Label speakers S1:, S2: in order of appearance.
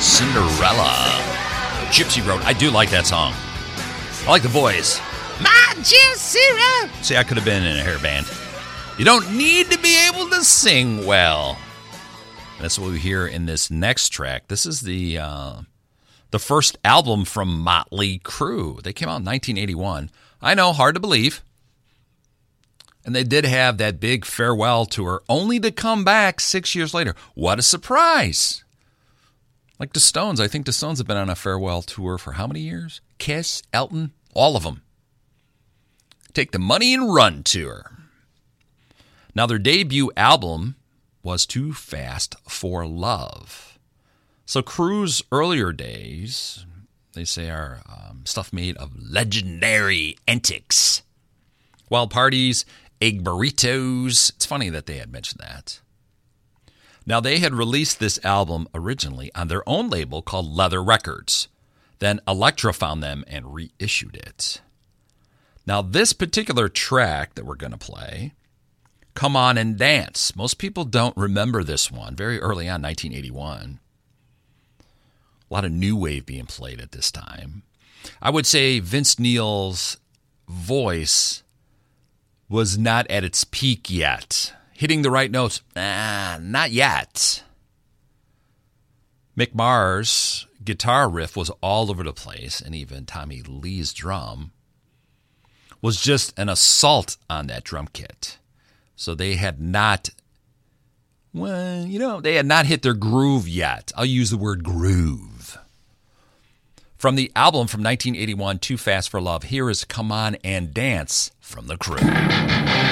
S1: Cinderella. Gypsy Road. I do like that song. I like the voice. My Gypsy Road. See, I could have been in a hair band. You don't need to be able to sing well. That's what we hear in this next track. This is the first album from Motley Crue. They came out in 1981. I know, hard to believe. And they did have that big farewell tour, only to come back 6 years later. What a surprise. Like the Stones. I think the Stones have been on a farewell tour for how many years? Kiss, Elton, all of them. Take the Money and Run tour. Now, their debut album was Too Fast for Love. So Crue's earlier days, they say, are stuff made of legendary antics. Wild parties, egg burritos. It's funny that they had mentioned that. Now, they had released this album originally on their own label called Leather Records. Then Elektra found them and reissued it. Now, this particular track that we're going to play, Come On and Dance. Most people don't remember this one. Very early on, 1981. A lot of new wave being played at this time. I would say Vince Neil's voice was not at its peak yet. Hitting the right notes, not yet. Mick Mars' guitar riff was all over the place, and even Tommy Lee's drum was just an assault on that drum kit. So they had not, they had not hit their groove yet. I'll use the word groove. From the album from 1981, Too Fast for Love, here is Come On and Dance from the Crue.